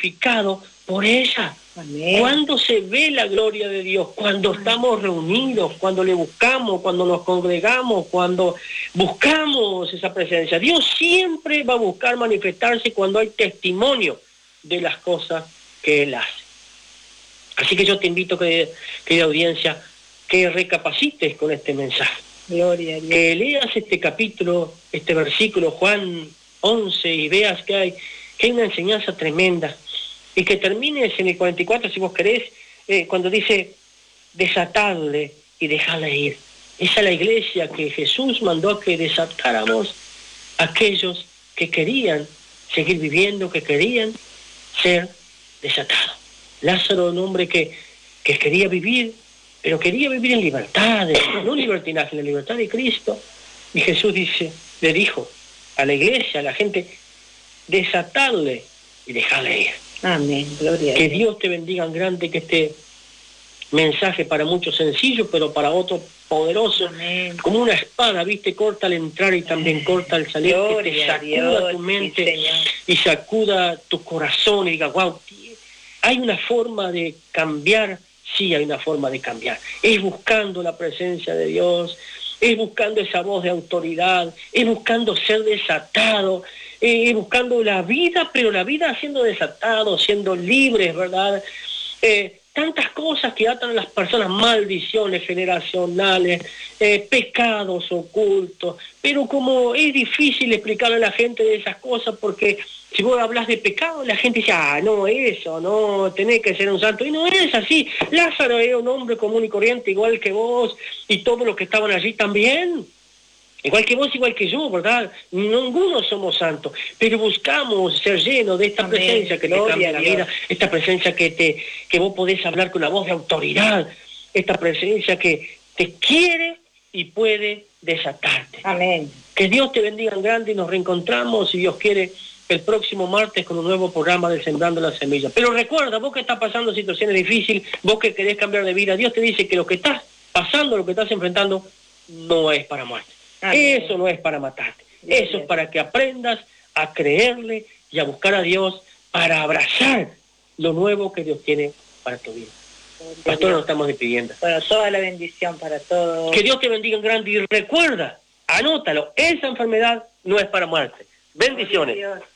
glorificado por ella. Amén. Cuando se ve la gloria de Dios, cuando estamos reunidos, cuando le buscamos, cuando nos congregamos, cuando buscamos esa presencia. Dios siempre va a buscar manifestarse cuando hay testimonio de las cosas que Él hace. Así que yo te invito, querida audiencia, que recapacites con este mensaje. Gloria a Dios. Que leas este capítulo, este versículo, Juan 11, y veas que hay una enseñanza tremenda. Y que termines en el 44, si vos querés, cuando dice, desatadle y dejadle ir. Esa es la iglesia que Jesús mandó a que desatáramos a aquellos que querían seguir viviendo, que querían ser desatados. Lázaro, un hombre que quería vivir, pero quería vivir en libertad, no en libertinaje, en la libertad de Cristo. Y Jesús le dijo a la iglesia, a la gente, desatadle y dejadle ir. Amén, gloria a Que Dios. Dios te bendiga en grande, que este mensaje para muchos sencillo, pero para otros poderoso. Amén. Como una espada, ¿viste? Corta al entrar y también corta al salir, que te sacuda tu mente y sacuda tu corazón y diga, wow, hay una forma de cambiar. Sí, hay una forma de cambiar. Es buscando la presencia de Dios, es buscando esa voz de autoridad, es buscando ser desatado, es buscando la vida, pero la vida siendo desatado, siendo libres, ¿verdad? Tantas cosas que atan a las personas, maldiciones generacionales, pecados ocultos, pero como es difícil explicarle a la gente de esas cosas, porque si vos hablas de pecado, la gente dice, no, eso, no, tenés que ser un santo, y no es así. Lázaro era un hombre común y corriente, igual que vos, y todos los que estaban allí también. Igual que vos, igual que yo, ¿verdad? Ninguno somos santos, pero buscamos ser llenos de esta Amén. presencia que te cambia la vida, esta presencia que vos podés hablar con una voz de autoridad, esta presencia que te quiere y puede desatarte. Amén. Que Dios te bendiga en grande y nos reencontramos, si Dios quiere, el próximo martes con un nuevo programa de Sembrando la Semilla. Pero recuerda, vos que estás pasando situaciones difíciles, vos que querés cambiar de vida, Dios te dice que lo que estás pasando, lo que estás enfrentando, no es para muerte. Amén. Eso no es para matarte. Eso es para que aprendas a creerle y a buscar a Dios para abrazar lo nuevo que Dios tiene para tu vida. Pastor, nos estamos despidiendo. Bueno, toda la bendición para todos. Que Dios te bendiga en grande y recuerda, anótalo, esa enfermedad no es para muerte. Bendiciones.